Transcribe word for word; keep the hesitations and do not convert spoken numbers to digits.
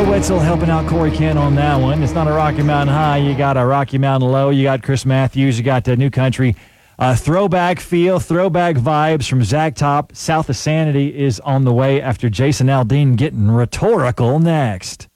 Wetzel helping out Corey Kent on that one. It's not a Rocky Mountain High. You got a Rocky Mountain Low. You got Chris Matthews. You got the New Country. Uh, throwback feel, throwback vibes from Zach Top. South of Sanity is on the way after Jason Aldean getting rhetorical next.